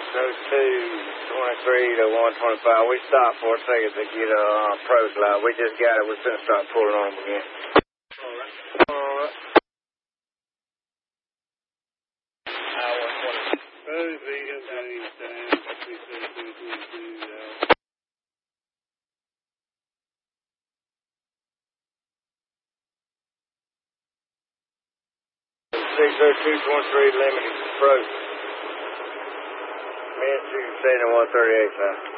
602-23 to 125. We stopped for a second to get a approach light. We just got it. We're going to start pulling on them again. Alright. Six 602-23 limited approach. Man 27138 south.